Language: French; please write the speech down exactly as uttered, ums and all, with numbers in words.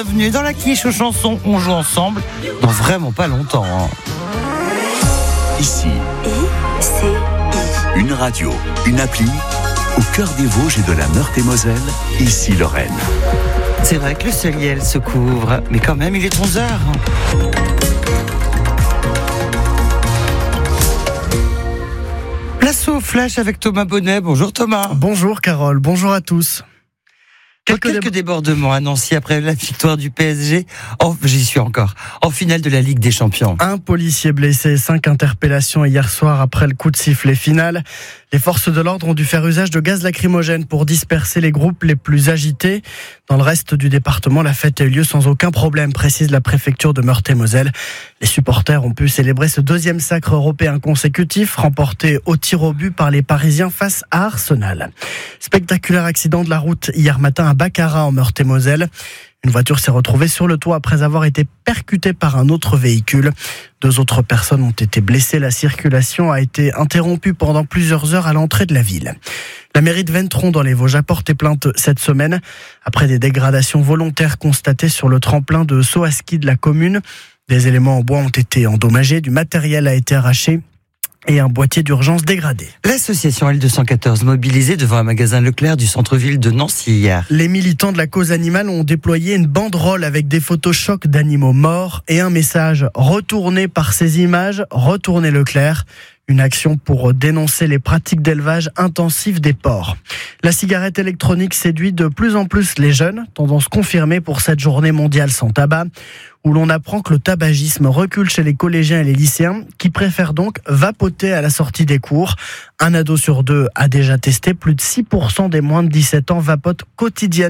Bienvenue dans la quiche aux chansons, on joue ensemble dans vraiment pas longtemps. Hein. Ici, I C I. une radio, une appli, au cœur des Vosges et de la Meurthe-et-Moselle, ici Lorraine. C'est vrai que le ciel se couvre, mais quand même il est onze heures. Place au flash avec Thomas Bonnet. Bonjour Thomas. Bonjour Carole, bonjour à tous. Quelques, Quelques débordements annoncés après la victoire du P S G, oh, j'y suis encore, en finale de la Ligue des Champions. Un policier blessé, cinq interpellations hier soir après le coup de sifflet final. Les forces de l'ordre ont dû faire usage de gaz lacrymogène pour disperser les groupes les plus agités. Dans le reste du département, la fête a eu lieu sans aucun problème, précise la préfecture de Meurthe-et-Moselle. Les supporters ont pu célébrer ce deuxième sacre européen consécutif, remporté au tir au but par les Parisiens face à Arsenal. Spectaculaire accident de la route hier matin à Baccarat en Meurthe-et-Moselle. Une voiture s'est retrouvée sur le toit après avoir été percutée par un autre véhicule. Deux autres personnes ont été blessées. La circulation a été interrompue pendant plusieurs heures à l'entrée de la ville. La mairie de Ventron dans les Vosges a porté plainte cette semaine après des dégradations volontaires constatées sur le tremplin de saut à ski de la commune. Des éléments en bois ont été endommagés, du matériel a été arraché et un boîtier d'urgence dégradé. L'association L deux cent quatorze mobilisée devant un magasin Leclerc du centre-ville de Nancy hier. Les militants de la cause animale ont déployé une banderole avec des photos chocs d'animaux morts et un message « Retournez par ces images, retournez Leclerc ». Une action pour dénoncer les pratiques d'élevage intensif des porcs. La cigarette électronique séduit de plus en plus les jeunes, tendance confirmée pour cette journée mondiale sans tabac, où l'on apprend que le tabagisme recule chez les collégiens et les lycéens, qui préfèrent donc vapoter à la sortie des cours. Un ado sur deux a déjà testé, plus de six pour cent des moins de dix-sept ans vapotent quotidiennement.